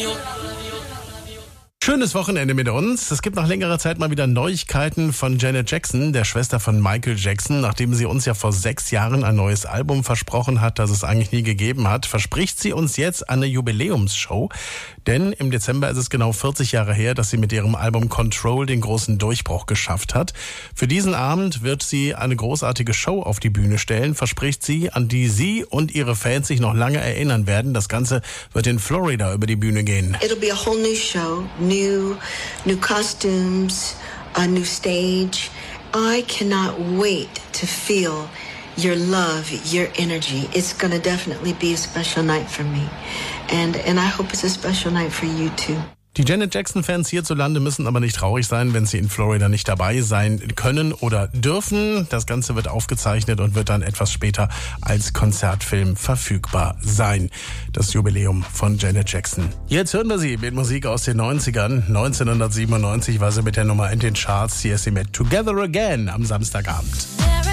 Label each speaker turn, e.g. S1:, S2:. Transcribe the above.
S1: Schönes Wochenende mit uns. Es gibt nach längerer Zeit mal wieder Neuigkeiten von Janet Jackson, der Schwester von Michael Jackson. Nachdem sie uns ja vor 6 Jahren ein neues Album versprochen hat, das es eigentlich nie gegeben hat, verspricht sie uns jetzt eine Jubiläumsshow. Denn im Dezember ist es genau 40 Jahre her, dass sie mit ihrem Album Control den großen Durchbruch geschafft hat. Für diesen Abend wird sie eine großartige Show auf die Bühne stellen, verspricht sie, an die sie und ihre Fans sich noch lange erinnern werden. Das Ganze wird in Florida über die Bühne gehen.
S2: It'll be a whole new show, new costumes, a new stage. I cannot wait to feel your love, your energy. It's going to definitely be a special night for me. And I hope it's a special night for you too.
S1: Die Janet Jackson-Fans hierzulande müssen aber nicht traurig sein, wenn sie in Florida nicht dabei sein können oder dürfen. Das Ganze wird aufgezeichnet und wird dann etwas später als Konzertfilm verfügbar sein. Das Jubiläum von Janet Jackson. Jetzt hören wir sie mit Musik aus den 90ern. 1997 war sie mit der Nummer in den Charts. Hier ist sie mit Together Again am Samstagabend.